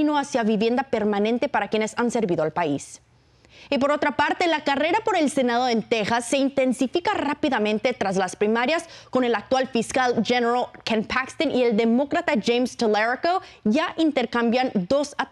camino hacia vivienda permanente para quienes han servido al país. Y por otra parte, la carrera por el Senado en Texas se intensifica rápidamente tras las primarias, con el actual fiscal general Ken Paxton y el demócrata James Talerico ya intercambian dos ataques.